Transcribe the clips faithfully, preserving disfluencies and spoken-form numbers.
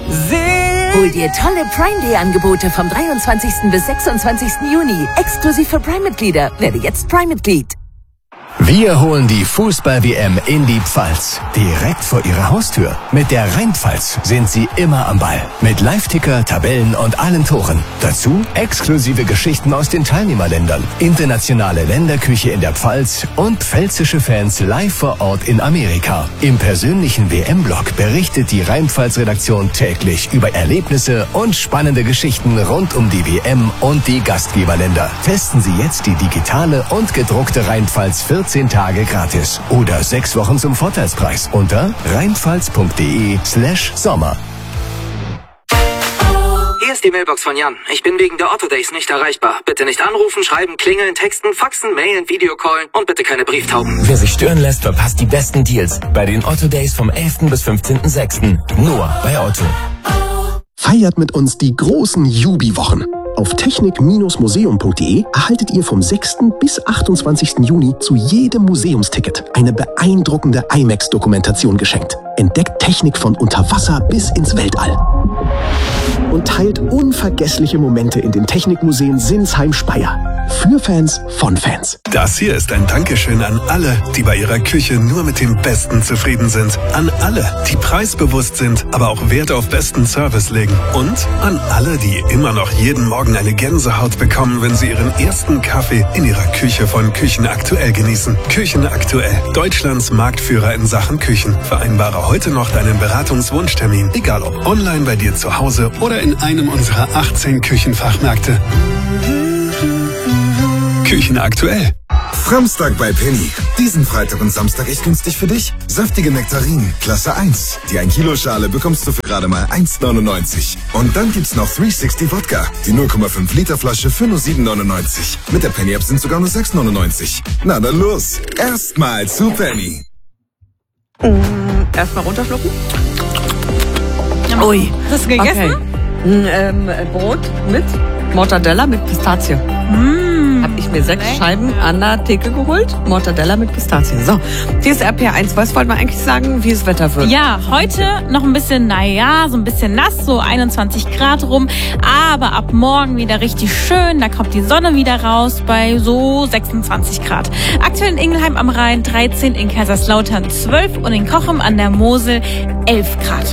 Hol dir tolle Prime Day Angebote vom dreiundzwanzigsten bis sechsundzwanzigsten Juni. Exklusiv für Prime-Mitglieder. Werde jetzt Prime-Mitglied. Wir holen die Fußball-W M in die Pfalz. Direkt vor Ihrer Haustür. Mit der Rheinpfalz sind Sie immer am Ball. Mit Live-Ticker, Tabellen und allen Toren. Dazu exklusive Geschichten aus den Teilnehmerländern, internationale Länderküche in der Pfalz und pfälzische Fans live vor Ort in Amerika. Im persönlichen W M-Blog berichtet die Rheinpfalz-Redaktion täglich über Erlebnisse und spannende Geschichten rund um die W M und die Gastgeberländer. Testen Sie jetzt die digitale und gedruckte Rheinpfalz vierzehn Tage gratis oder sechs Wochen zum Vorteilspreis unter rheinpfalz.de slash Sommer. Hier ist die Mailbox von Jan. Ich bin wegen der Otto Days nicht erreichbar. Bitte nicht anrufen, schreiben, klingeln, texten, faxen, mailen, Videocallen und bitte keine Brieftauben. Wer sich stören lässt, verpasst die besten Deals bei den Otto Days vom elften bis fünfzehnten sechsten Nur bei Otto. Feiert mit uns die großen Jubi-Wochen. Auf technik museum punkt de erhaltet ihr vom sechsten bis achtundzwanzigsten Juni zu jedem Museumsticket eine beeindruckende IMAX-Dokumentation geschenkt. Entdeckt Technik von unter Wasser bis ins Weltall. Und teilt unvergessliche Momente in den Technikmuseen Sinsheim-Speyer. Für Fans von Fans. Das hier ist ein Dankeschön an alle, die bei ihrer Küche nur mit dem Besten zufrieden sind. An alle, die preisbewusst sind, aber auch Wert auf besten Service legen. Und an alle, die immer noch jeden Morgen eine Gänsehaut bekommen, wenn sie ihren ersten Kaffee in ihrer Küche von Küchen Aktuell genießen. Küchen Aktuell, Deutschlands Marktführer in Sachen Küchen. Vereinbare heute noch deinen Beratungswunschtermin, egal ob online bei dir zu Hause oder in einem unserer achtzehn Küchenfachmärkte. Küchen Aktuell. Samstag bei Penny. Diesen Freitag und Samstag echt günstig für dich. Saftige Nektarinen, Klasse eins. Die ein Kilo Schale bekommst du für gerade mal eins neunundneunzig. Und dann gibt's noch dreihundertsechzig Wodka. Die null Komma fünf Liter Flasche für nur sieben neunundneunzig. Mit der Penny App sind sogar nur sechs neunundneunzig. Na dann los. Erstmal zu Penny. Mm, Erstmal runterschlucken. Ui. Hast du gegessen? Okay. Ähm, Brot mit Mortadella mit Pistazie. Mm. Hab ich mir sechs Scheiben an der Theke geholt. Mortadella mit Pistazie. So, hier ist R P R eins. Was wollten wir eigentlich sagen, wie das Wetter wird? Ja, heute noch ein bisschen, naja, so ein bisschen nass, so einundzwanzig Grad rum. Aber ab morgen wieder richtig schön. Da kommt die Sonne wieder raus bei so sechsundzwanzig Grad. Aktuell in Ingelheim am Rhein dreizehn, in Kaiserslautern zwölf und in Cochem an der Mosel elf Grad.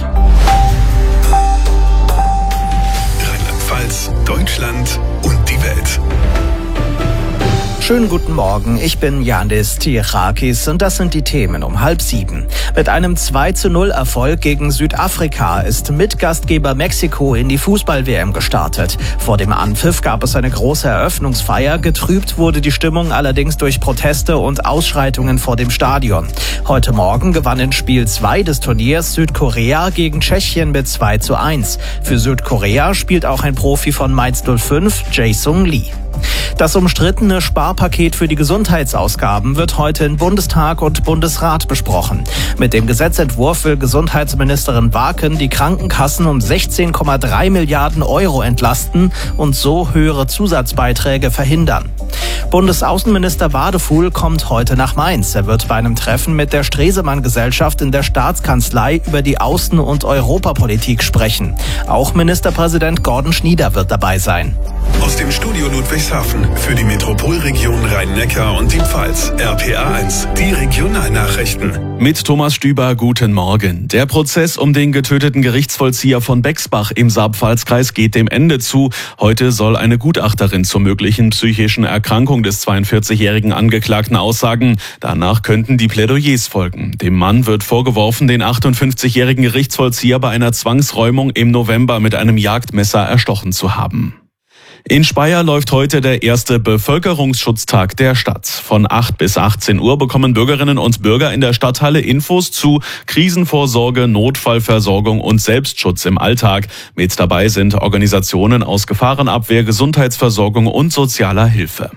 Rheinland-Pfalz, Deutschland und die Welt. Schönen guten Morgen, ich bin Janis Tirakis und das sind die Themen um halb sieben. Mit einem zwei zu null Erfolg gegen Südafrika ist Mitgastgeber Mexiko in die Fußball-W M gestartet. Vor dem Anpfiff gab es eine große Eröffnungsfeier, getrübt wurde die Stimmung allerdings durch Proteste und Ausschreitungen vor dem Stadion. Heute Morgen gewann in Spiel zwei des Turniers Südkorea gegen Tschechien mit zwei zu eins. Für Südkorea spielt auch ein Profi von Mainz null fünf, Jae-Sung Lee. Das umstrittene Sparpaket für die Gesundheitsausgaben wird heute in Bundestag und Bundesrat besprochen. Mit dem Gesetzentwurf will Gesundheitsministerin Waken die Krankenkassen um sechzehn Komma drei Milliarden Euro entlasten und so höhere Zusatzbeiträge verhindern. Bundesaußenminister Wadefuhl kommt heute nach Mainz. Er wird bei einem Treffen mit der Stresemann-Gesellschaft in der Staatskanzlei über die Außen- und Europapolitik sprechen. Auch Ministerpräsident Gordon Schnieder wird dabei sein. Aus dem Studio Ludwigshafen für die Metropolregion Rhein-Neckar und die Pfalz. R P R eins, die Regionalnachrichten. Mit Thomas Stüber, guten Morgen. Der Prozess um den getöteten Gerichtsvollzieher von Bexbach im Saar-Pfalz-Kreis geht dem Ende zu. Heute soll eine Gutachterin zur möglichen psychischen Erkrankung des zweiundvierzigjährigen Angeklagten aussagen. Danach könnten die Plädoyers folgen. Dem Mann wird vorgeworfen, den achtundfünfzigjährigen Gerichtsvollzieher bei einer Zwangsräumung im November mit einem Jagdmesser erstochen zu haben. In Speyer läuft heute der erste Bevölkerungsschutztag der Stadt. Von acht bis achtzehn Uhr bekommen Bürgerinnen und Bürger in der Stadthalle Infos zu Krisenvorsorge, Notfallversorgung und Selbstschutz im Alltag. Mit dabei sind Organisationen aus Gefahrenabwehr, Gesundheitsversorgung und sozialer Hilfe.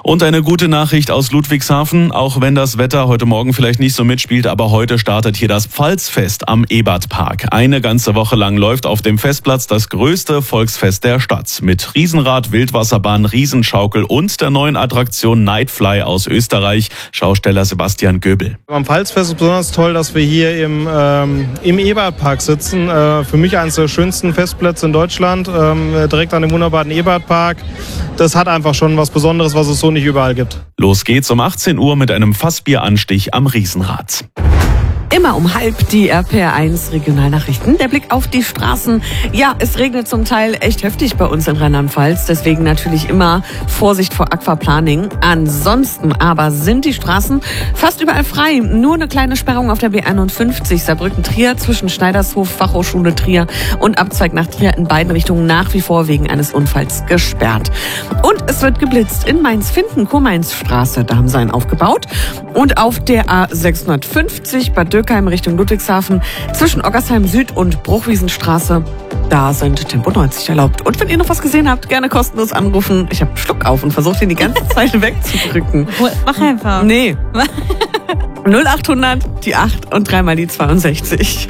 Und eine gute Nachricht aus Ludwigshafen, auch wenn das Wetter heute Morgen vielleicht nicht so mitspielt, aber heute startet hier das Pfalzfest am Ebertpark. Eine ganze Woche lang läuft auf dem Festplatz das größte Volksfest der Stadt mit Riesenrad, Wildwasserbahn, Riesenschaukel und der neuen Attraktion Nightfly aus Österreich. Schausteller Sebastian Göbel. Am Pfalzfest ist besonders toll, dass wir hier im, ähm, im Ebertpark sitzen. Äh, für mich eines der schönsten Festplätze in Deutschland, ähm, direkt an dem wunderbaren Ebertpark. Das hat einfach schon was Besonderes, was es so nicht überall gibt. Los geht's um achtzehn Uhr mit einem Fassbieranstich am Riesenrad. Immer um halb die R P R eins Regionalnachrichten. Der Blick auf die Straßen. Ja, es regnet zum Teil echt heftig bei uns in Rheinland-Pfalz. Deswegen natürlich immer Vorsicht vor Aquaplaning. Ansonsten aber sind die Straßen fast überall frei. Nur eine kleine Sperrung auf der B einundfünfzig Saarbrücken-Trier zwischen Schneidershof, Fachhochschule Trier und Abzweig nach Trier in beiden Richtungen nach wie vor wegen eines Unfalls gesperrt. Und es wird geblitzt in Mainz-Finken-Kurmainz-Straße. Da haben sie einen aufgebaut. Und auf der A sechshundertfünfzig Bad Dürkheim Richtung Ludwigshafen zwischen Oggersheim Süd und Bruchwiesenstraße. Da sind Tempo neunzig erlaubt. Und wenn ihr noch was gesehen habt, gerne kostenlos anrufen. Ich habe einen Schluck auf und versuche den die ganze Zeit wegzudrücken. Mach einfach. Nee. null achthundert, die acht und dreimal die zweiundsechzig.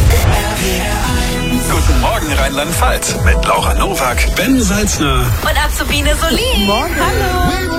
Guten Morgen Rheinland-Pfalz mit Laura Nowak, Ben Salzner Und Azubine Solin. Morgen. Hallo.